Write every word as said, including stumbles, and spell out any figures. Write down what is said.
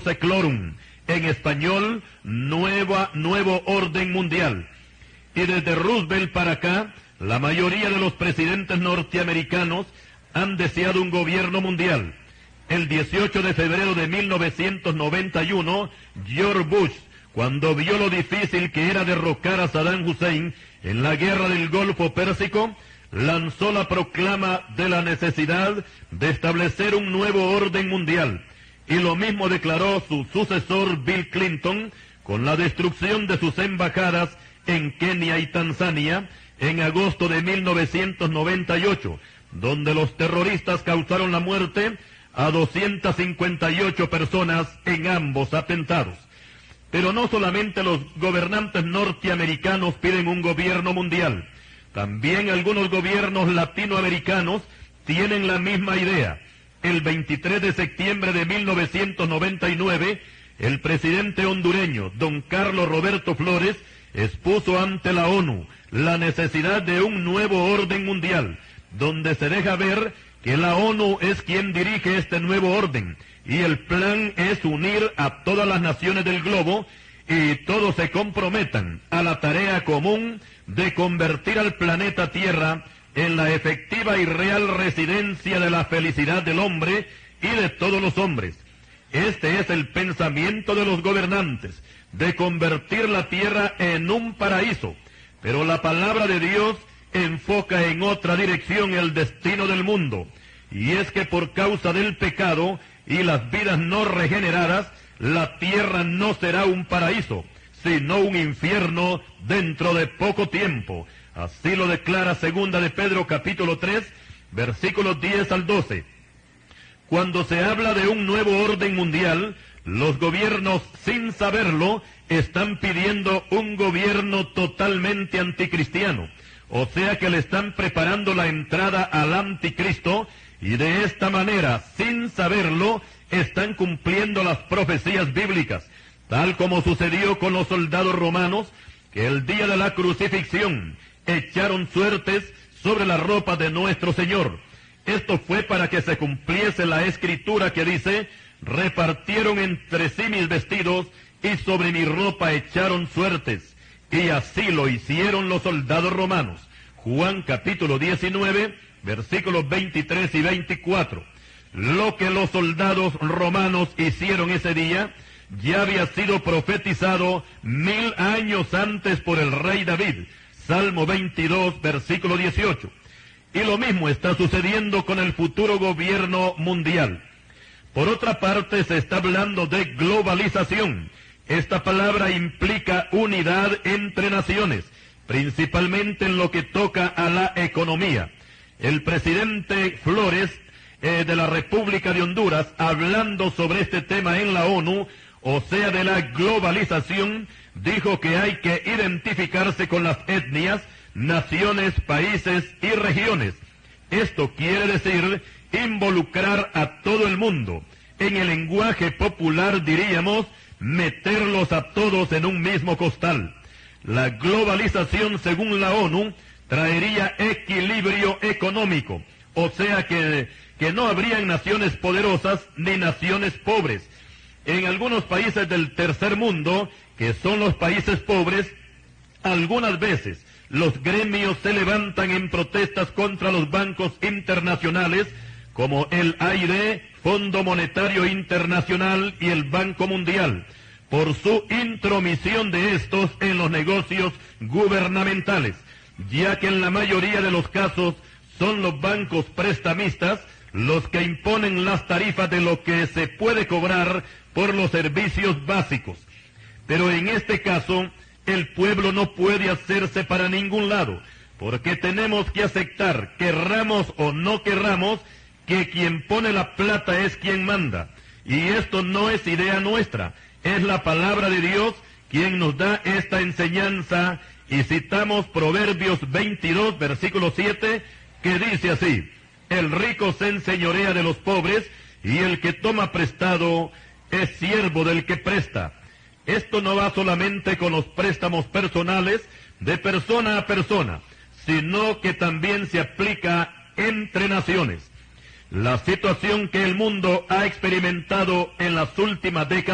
seclorum, en español, nueva, nuevo orden mundial. Y desde Roosevelt para acá, la mayoría de los presidentes norteamericanos han deseado un gobierno mundial. El dieciocho de febrero de mil novecientos noventa y uno, George Bush, cuando vio lo difícil que era derrocar a Saddam Hussein en la guerra del Golfo Pérsico, lanzó la proclama de la necesidad de establecer un nuevo orden mundial. Y lo mismo declaró su sucesor Bill Clinton con la destrucción de sus embajadas en Kenia y Tanzania en agosto de mil novecientos noventa y ocho, donde los terroristas causaron la muerte a doscientas cincuenta y ocho personas en ambos atentados. Pero no solamente los gobernantes norteamericanos piden un gobierno mundial, también algunos gobiernos latinoamericanos tienen la misma idea. El veintitrés de septiembre de mil novecientos noventa y nueve, el presidente hondureño, don Carlos Roberto Flores, expuso ante la ONU la necesidad de un nuevo orden mundial, donde se deja ver que la ONU es quien dirige este nuevo orden, y el plan es unir a todas las naciones del globo y todos se comprometan a la tarea común de convertir al planeta Tierra en la efectiva y real residencia de la felicidad del hombre y de todos los hombres. Este es el pensamiento de los gobernantes, de convertir la Tierra en un paraíso, pero la palabra de Dios enfoca en otra dirección el destino del mundo, y es que por causa del pecado y las vidas no regeneradas, la tierra no será un paraíso, sino un infierno dentro de poco tiempo. Así lo declara segunda de Pedro capítulo tres, versículos diez al doce. Cuando se habla de un nuevo orden mundial, los gobiernos, sin saberlo, están pidiendo un gobierno totalmente anticristiano. O sea que le están preparando la entrada al anticristo, y de esta manera, sin saberlo, están cumpliendo las profecías bíblicas, tal como sucedió con los soldados romanos, que el día de la crucifixión echaron suertes sobre la ropa de nuestro Señor. Esto fue para que se cumpliese la escritura que dice: repartieron entre sí mis vestidos y sobre mi ropa echaron suertes. Y así lo hicieron los soldados romanos. Juan capítulo diecinueve, versículos veintitrés y veinticuatro. Lo que los soldados romanos hicieron ese día ya había sido profetizado mil años antes por el rey David. Salmo veintidós, versículo dieciocho. Y lo mismo está sucediendo con el futuro gobierno mundial. Por otra parte, se está hablando de globalización. Esta palabra implica unidad entre naciones, principalmente en lo que toca a la economía. El presidente Flores eh, de la República de Honduras, hablando sobre este tema en la ONU, o sea, de la globalización, dijo que hay que identificarse con las etnias, naciones, países y regiones. Esto quiere decir involucrar a todo el mundo. En el lenguaje popular diríamos meterlos a todos en un mismo costal. La globalización, según la ONU, traería equilibrio económico, o sea que, que no habrían naciones poderosas ni naciones pobres. En algunos países del tercer mundo, que son los países pobres, algunas veces los gremios se levantan en protestas contra los bancos internacionales, como el A I D, Fondo Monetario Internacional y el Banco Mundial, por su intromisión de estos en los negocios gubernamentales, ya que en la mayoría de los casos son los bancos prestamistas los que imponen las tarifas de lo que se puede cobrar por los servicios básicos. Pero en este caso, el pueblo no puede hacerse para ningún lado, porque tenemos que aceptar, querramos o no querramos, que quien pone la plata es quien manda. Y esto no es idea nuestra, es la palabra de Dios quien nos da esta enseñanza, y citamos Proverbios veintidós, versículo siete, que dice así: el rico se enseñorea de los pobres, y el que toma prestado es siervo del que presta. Esto no va solamente con los préstamos personales de persona a persona, sino que también se aplica entre naciones. La situación que el mundo ha experimentado en las últimas décadas